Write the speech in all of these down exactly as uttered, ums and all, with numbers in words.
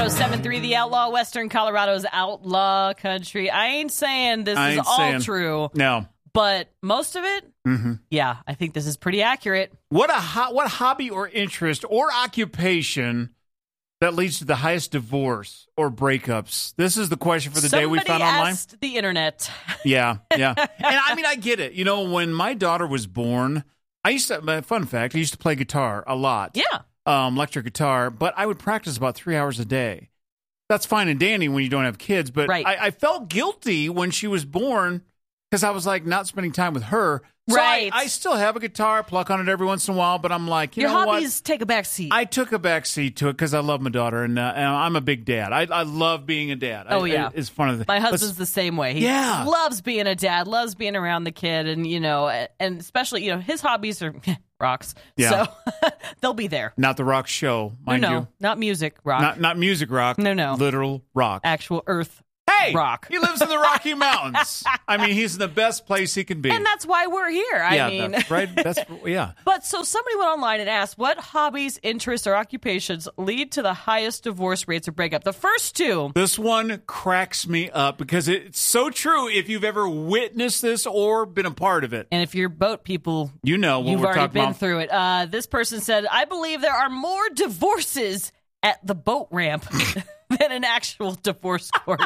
one oh seven point three The Outlaw, Western Colorado's outlaw country. I ain't saying this I is ain't all saying, true. No. But most of it, mm-hmm. yeah, I think this is pretty accurate. What a ho- what hobby or interest or occupation that leads to the highest divorce or breakups? This is the question for the Somebody day we found online. asked the internet. Yeah, yeah. And I mean, I get it. You know, when my daughter was born, I used to, fun fact, I used to play guitar a lot. Yeah. Um, electric guitar, but I would practice about three hours a day. That's fine and dandy when you don't have kids, but right. I, I felt guilty when she was born because I was like not spending time with her. So right. I, I still have a guitar, pluck on it every once in a while, but I'm like, you Your know hobbies what? take a back seat. I took a back seat to it because I love my daughter, and, uh, and I'm a big dad. I, I love being a dad. Oh, I, yeah. I, it's fun. Of the, my husband's the same way. He yeah. loves being a dad, loves being around the kid, and, you know, and especially, you know, his hobbies are rocks. Yeah. So they'll be there. Not the rock show, mind no, no, you. Not music rock. Not, not music rock. No, no. Literal rock. Actual earth Hey, rock. He lives in the Rocky Mountains. I mean, he's in the best place he can be. And that's why we're here. I yeah, mean, that's right. That's yeah. But so somebody went online and asked, what hobbies, interests, or occupations lead to the highest divorce rates or breakup? The first two. This one cracks me up because it's so true. If you've ever witnessed this or been a part of it, and if you're boat people, you know what you've we're already talking been about. through it. Uh, this person said, I believe there are more divorces at the boat ramp than an actual divorce court.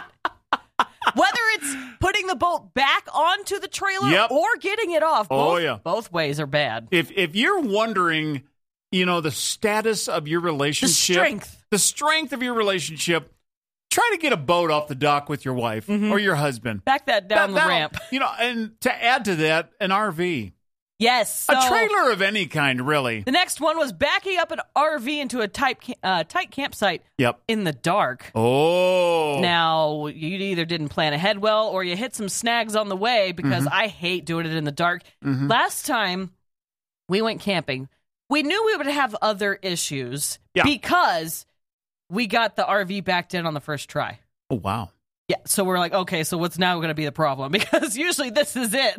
Whether it's putting the boat back onto the trailer yep. or getting it off, both, oh, yeah. both ways are bad. If if you're wondering, you know, the status of your relationship, the strength, the strength of your relationship, try to get a boat off the dock with your wife mm-hmm. or your husband. Back that down that, the ramp. You know, and to add to that, an R V. Yes. So a trailer of any kind, really. The next one was backing up an R V into a tight, uh, tight campsite yep. in the dark. Oh. Now, you either didn't plan ahead well or you hit some snags on the way because mm-hmm. I hate doing it in the dark. Mm-hmm. Last time we went camping, we knew we would have other issues yeah. because we got the R V backed in on the first try. Oh, wow. Yeah, so we're like, okay, so what's now going to be the problem? Because usually this is it.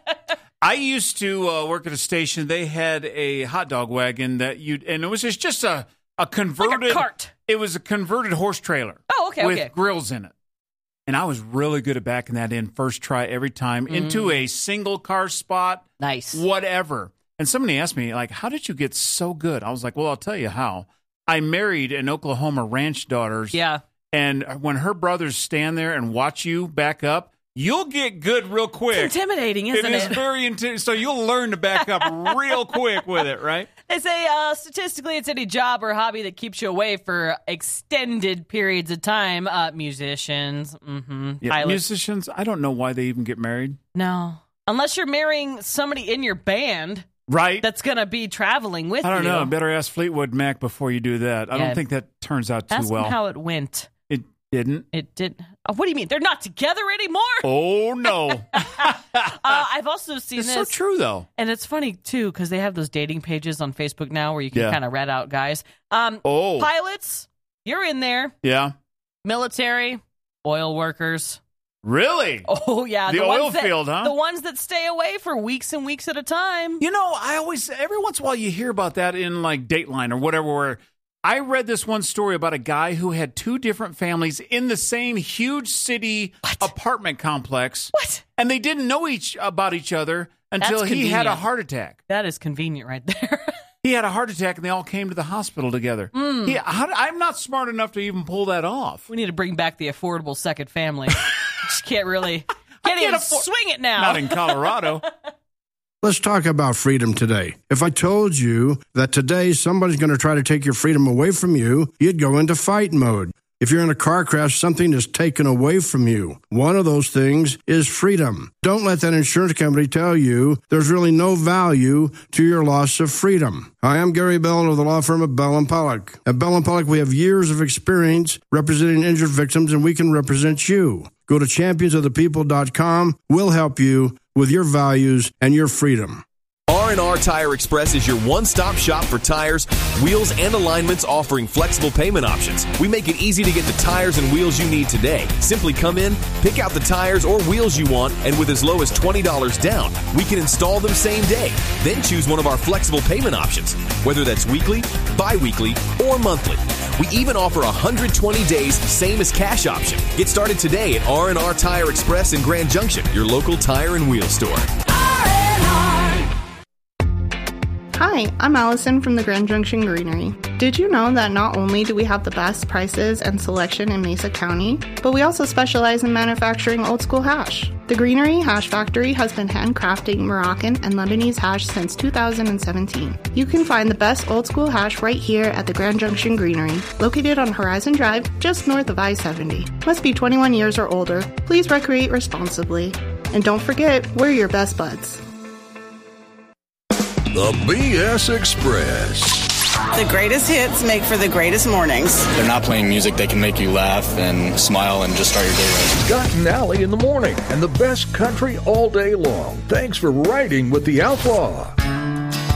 I used to uh, work at a station. They had a hot dog wagon that you, and it was just, just a, a converted like a cart. It was a converted horse trailer. Oh, okay, with okay. grills in it. And I was really good at backing that in first try every time mm. into a single car spot. Nice. Whatever. And somebody asked me, like, how did you get so good? I was like, well, I'll tell you how. I married an Oklahoma ranch daughter. Yeah. And when her brothers stand there and watch you back up, you'll get good real quick. It's intimidating, isn't it? It is very intimidating. So you'll learn to back up real quick with it, right? They say uh, statistically it's any job or hobby that keeps you away for extended periods of time. Uh, musicians, mm-hmm, yeah, pilots. Musicians, I don't know why they even get married. No. Unless you're marrying somebody in your band. Right. That's going to be traveling with you. I don't you. know. Better ask Fleetwood Mac before you do that. I yeah. don't think that turns out too ask well. Ask how it went. It didn't. It did. Oh, what do you mean? They're not together anymore? Oh, no. uh, I've also seen it's this. It's so true, though. And it's funny, too, because they have those dating pages on Facebook now where you can yeah. kind of rat out guys. Um, oh. Pilots, you're in there. Yeah. Military, oil workers. Really? Oh, yeah. The, the oil ones that, field, huh? The ones that stay away for weeks and weeks at a time. You know, I always, every once in a while you hear about that in like Dateline or whatever, where I read this one story about a guy who had two different families in the same huge city what? apartment complex. What? And they didn't know each about each other until That's he convenient. had a heart attack. That is convenient right there. He had a heart attack and they all came to the hospital together. Mm. He, I'm not smart enough to even pull that off. We need to bring back the affordable second family. Just can't really, can't, can't even afford, swing it now. Not in Colorado. Let's talk about freedom today. If I told you that today somebody's going to try to take your freedom away from you, you'd go into fight mode. If you're in a car crash, something is taken away from you. One of those things is freedom. Don't let that insurance company tell you there's really no value to your loss of freedom. Hi, I'm Gary Bell of the law firm of Bell and Pollock. At Bell and Pollock, we have years of experience representing injured victims, and we can represent you. Go to champions of the people dot com. We'll help you with your values and your freedom. R and R Tire Express is your one-stop shop for tires, wheels, and alignments, offering flexible payment options. We make it easy to get the tires and wheels you need today. Simply come in, pick out the tires or wheels you want, and with as low as twenty dollars down, we can install them same day. Then choose one of our flexible payment options, whether that's weekly, bi-weekly, or monthly. We even offer a one hundred twenty days, same as cash option. Get started today at R and R Tire Express in Grand Junction, your local tire and wheel store. Hi, I'm Allison from the Grand Junction Greenery. Did you know that not only do we have the best prices and selection in Mesa County, but we also specialize in manufacturing old school hash? The Greenery Hash Factory has been handcrafting Moroccan and Lebanese hash since two thousand seventeen. You can find the best old school hash right here at the Grand Junction Greenery, located on Horizon Drive, just north of I seventy. Must be twenty-one years or older. Please recreate responsibly. And don't forget, we're your best buds. The B S Express. The greatest hits make for the greatest mornings. They're not playing music that can make you laugh and smile and just start your day right. Scott and Allie in the morning and the best country all day long. Thanks for riding with the Outlaw.